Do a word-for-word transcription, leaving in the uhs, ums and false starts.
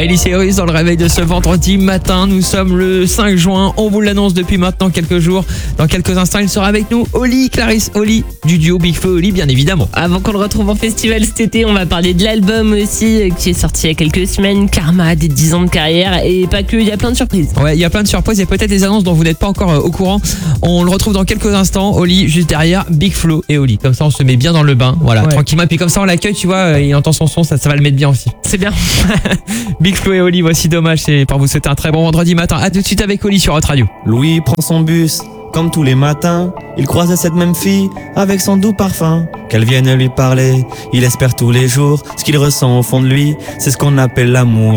Miley Cyrus dans le réveil de ce vendredi matin. Nous sommes le cinq juin. On vous l'annonce depuis maintenant quelques jours. Dans quelques instants, il sera avec nous Oli, Clarisse Oli, du duo Big Flo et Oli, bien évidemment. Avant qu'on le retrouve en festival cet été, on va parler de l'album aussi euh, qui est sorti il y a quelques semaines. Karma, des dix ans de carrière. Et pas que, il y a plein de surprises. Ouais, il y a plein de surprises et peut-être des annonces dont vous n'êtes pas encore euh, au courant. On le retrouve dans quelques instants. Oli, juste derrière, Big Flo et Oli. Comme ça, on se met bien dans le bain. Voilà, Ouais. tranquillement. Et puis comme ça, on l'accueille, tu vois, euh, il entend son son, ça, ça va le mettre bien aussi. C'est bien. Big Flo et Oli, voici Dommage. C'est pour vous souhaiter un très bon vendredi matin. À tout de suite avec Oli sur Hot Radio. Louis prend son bus, comme tous les matins. Il croise cette même fille, avec son doux parfum. Qu'elle vienne lui parler, il espère tous les jours. Ce qu'il ressent au fond de lui, c'est ce qu'on appelle l'amour.